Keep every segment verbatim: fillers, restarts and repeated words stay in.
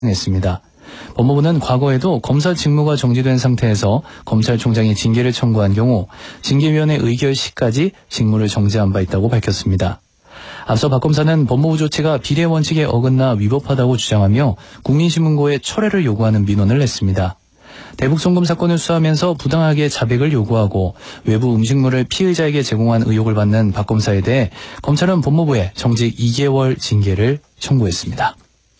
했습니다. 법무부는 과거에도 검사 직무가 정지된 상태에서 검찰총장이 징계를 청구한 경우 징계위원회 의결 시까지 직무를 정지한 바 있다고 밝혔습니다. 앞서 박 검사는 법무부 조치가 비례 원칙에 어긋나 위법하다고 주장하며 국민신문고에 철회를 요구하는 민원을 냈습니다. 대북송금 사건을 수사하면서 부당하게 자백을 요구하고 외부 음식물을 피의자에게 제공한 의혹을 받는 박 검사에 대해 검찰은 법무부에 정직 이 개월 징계를 청구했습니다.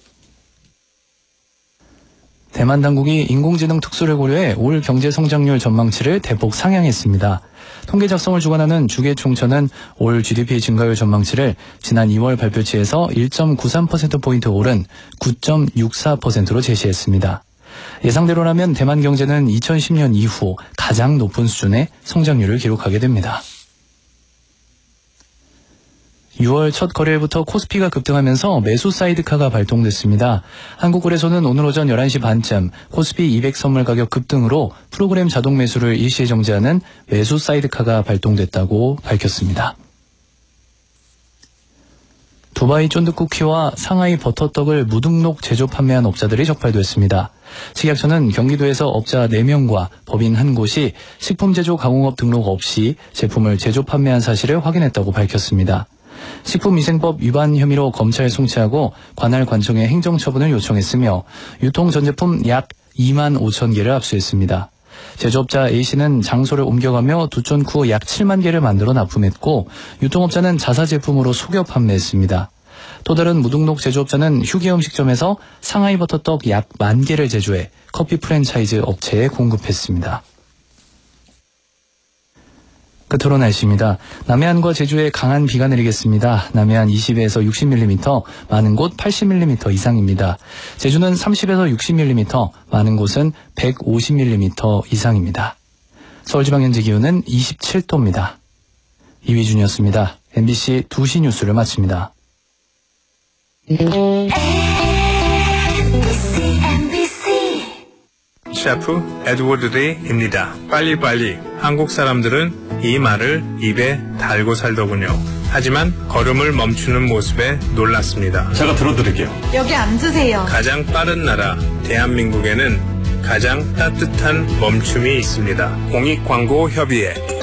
대만 당국이 인공지능 특수를 고려해 올 경제 성장률 전망치를 대폭 상향했습니다. 통계 작성을 주관하는 주계총처는 올 지디피 증가율 전망치를 지난 이월 발표치에서 일 점 구삼 퍼센트포인트 오른 구 점 육사 퍼센트로 제시했습니다. 예상대로라면 대만 경제는 이천십 년 이후 가장 높은 수준의 성장률을 기록하게 됩니다. 유월 첫 거래일부터 코스피가 급등하면서 매수 사이드카가 발동됐습니다. 한국거래소는 오늘 오전 열한 시 반쯤 코스피 이백 선물 가격 급등으로 프로그램 자동 매수를 일시에 정지하는 매수 사이드카가 발동됐다고 밝혔습니다. 두바이 쫀득쿠키와 상하이 버터떡을 무등록 제조 판매한 업자들이 적발됐습니다. 식약처는 경기도에서 업자 네 명과 법인 한 곳이 식품제조 가공업 등록 없이 제품을 제조 판매한 사실을 확인했다고 밝혔습니다. 식품위생법 위반 혐의로 검찰에 송치하고 관할 관청에 행정처분을 요청했으며 유통 전 제품 약 이만 오천 개를 압수했습니다. 제조업자 A씨는 장소를 옮겨가며 두촌쿠 약 칠만 개를 만들어 납품했고 유통업자는 자사 제품으로 속여 판매했습니다. 또 다른 무등록 제조업자는 휴게음식점에서 상하이 버터떡 약 만 개를 제조해 커피 프랜차이즈 업체에 공급했습니다. 끝으로 날씨입니다. 남해안과 제주에 강한 비가 내리겠습니다. 남해안 이십에서 육십 밀리미터, 많은 곳 팔십 밀리미터 이상입니다. 제주는 삼십에서 육십 밀리미터, 많은 곳은 백오십 밀리미터 이상입니다. 서울지방 현재 기온은 이십칠 도입니다. 이휘준이었습니다. 엠비씨 두 시 뉴스를 마칩니다. 셰프 에드워드 레이입니다. 빨리빨리. 한국 사람들은 이 말을 입에 달고 살더군요. 하지만 걸음을 멈추는 모습에 놀랐습니다. 제가 들어드릴게요. 여기 앉으세요. 가장 빠른 나라 대한민국에는 가장 따뜻한 멈춤이 있습니다. 공익광고협의회